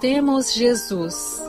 Imitemos Jesus.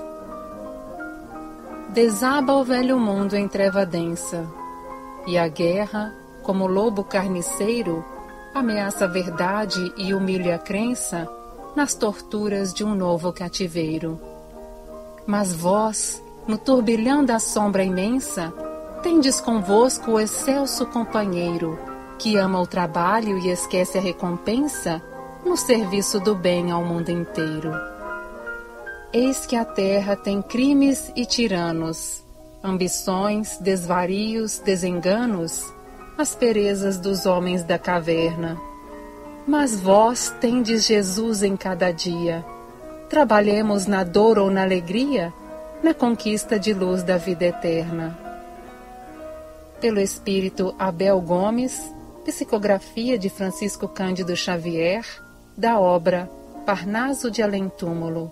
Desaba o velho mundo em treva densa, e a guerra, como lobo carniceiro, ameaça a verdade e humilha a crença nas torturas de um novo cativeiro. Mas vós, no turbilhão da sombra imensa, tendes convosco o excelso companheiro, que ama o trabalho e esquece a recompensa no serviço do bem ao mundo inteiro. Eis que a terra tem crimes e tiranos, ambições, desvarios, desenganos, asperezas dos homens da caverna. Mas vós tendes Jesus em cada dia. Trabalhemos na dor ou na alegria, na conquista de luz da vida eterna. Pelo espírito Abel Gomes, psicografia de Francisco Cândido Xavier, da obra Parnaso de Além-Túmulo.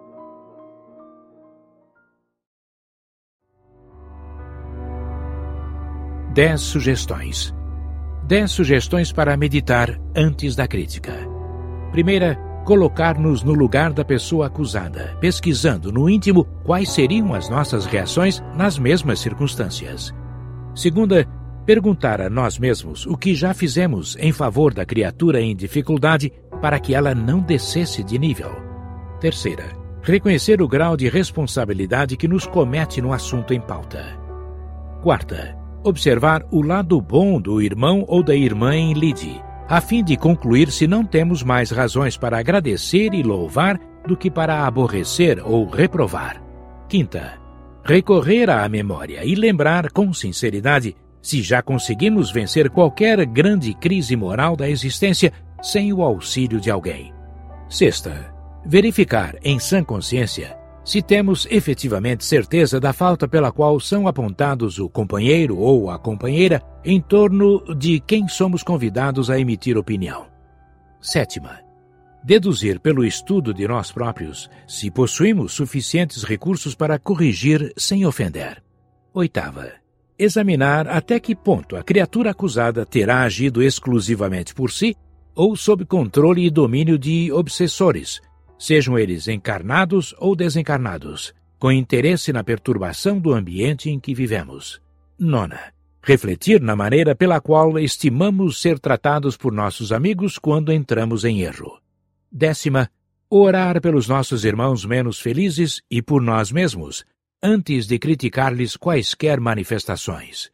10 sugestões. 10 sugestões para meditar antes da crítica. Primeira, colocar-nos no lugar da pessoa acusada, pesquisando no íntimo quais seriam as nossas reações nas mesmas circunstâncias. Segunda, perguntar a nós mesmos o que já fizemos em favor da criatura em dificuldade para que ela não descesse de nível. Terceira, reconhecer o grau de responsabilidade que nos comete no assunto em pauta. Quarta, observar o lado bom do irmão ou da irmã em lide, a fim de concluir se não temos mais razões para agradecer e louvar do que para aborrecer ou reprovar. Quinta, recorrer à memória e lembrar com sinceridade se já conseguimos vencer qualquer grande crise moral da existência sem o auxílio de alguém. Sexta, verificar em sã consciência se temos efetivamente certeza da falta pela qual são apontados o companheiro ou a companheira em torno de quem somos convidados a emitir opinião. Sétima, deduzir pelo estudo de nós próprios se possuímos suficientes recursos para corrigir sem ofender. Oitava, examinar até que ponto a criatura acusada terá agido exclusivamente por si ou sob controle e domínio de obsessores, sejam eles encarnados ou desencarnados, com interesse na perturbação do ambiente em que vivemos. Nona, refletir na maneira pela qual estimamos ser tratados por nossos amigos quando entramos em erro. Décima, orar pelos nossos irmãos menos felizes e por nós mesmos, antes de criticar-lhes quaisquer manifestações.